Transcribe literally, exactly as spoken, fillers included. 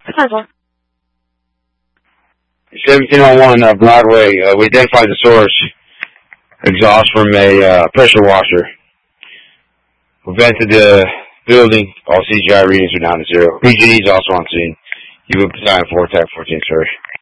seventeen oh one uh, Broadway. Uh, we identified the source. Exhaust from a uh, pressure washer. We vented the building. All C G I readings are down to zero. P G E is also on scene. You would sign for Tech fourteen, sir.